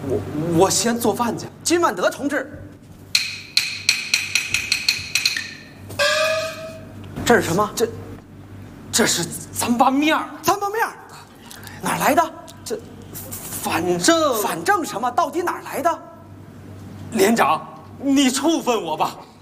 我先做饭去。 金万德同志，这是什么？ 这是糌粑面儿。 糌粑面儿，哪儿来的？ 反正什么？到底哪儿来的？ 连长，你处分我吧。